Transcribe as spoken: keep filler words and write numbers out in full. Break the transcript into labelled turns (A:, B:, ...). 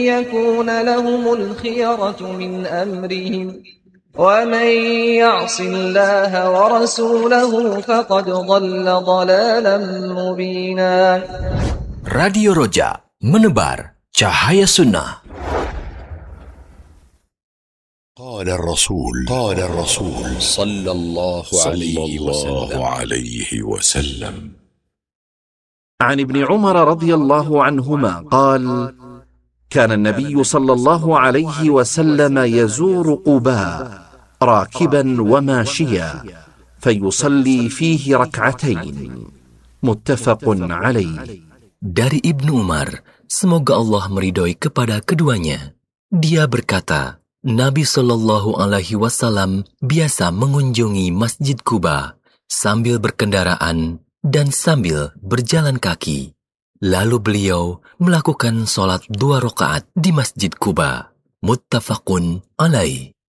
A: يكون لهم الخيرة من أمرهم ومن يعص الله ورسوله فقد ضل ضلالا مبينا.
B: Radio Roja, menebar cahaya sunnah.
C: قال الرسول قال الرسول
B: صلى الله عليه وسلم
C: عليه وسلم
D: عن ابن عمر رضي الله عنهما قال: كان النبي صلى الله عليه وسلم يزور قباء راكبا وماشيا فيصلي فيه ركعتين. متفق عليه.
B: Dari Ibnu Umar, semoga Allah meridhoi kepada keduanya. Dia berkata, Nabi Shallallahu Alaihi Wasallam biasa mengunjungi Masjid Quba sambil berkendaraan dan sambil berjalan kaki. Lalu beliau melakukan sholat dua rakaat di Masjid Quba. Muttafaqun alaih.